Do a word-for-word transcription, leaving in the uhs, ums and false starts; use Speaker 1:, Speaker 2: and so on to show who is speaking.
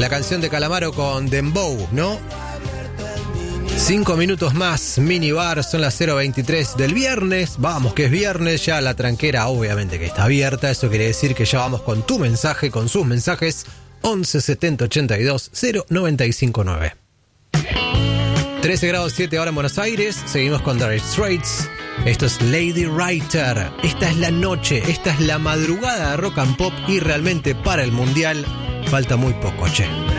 Speaker 1: la canción de Calamaro con Dembow, ¿no? Cinco minutos más, minibar, son las cero veintitrés del viernes. Vamos, que es viernes, ya la tranquera obviamente que está abierta. Eso quiere decir que ya vamos con tu mensaje, con sus mensajes. once setenta ochenta y dos cero noventa y cinco nueve. trece grados siete ahora en Buenos Aires. Seguimos con Dire Straits. Esto es Lady Writer. Esta es la noche, esta es la madrugada de rock and pop. Y realmente para el mundial falta muy poco, che.